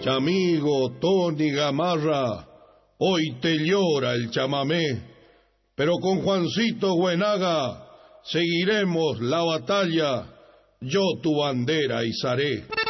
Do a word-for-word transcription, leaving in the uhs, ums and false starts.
Chamigo, Tony, Gamarra, hoy te llora el chamamé, pero con Juancito Buenaga seguiremos la batalla, yo tu bandera izaré.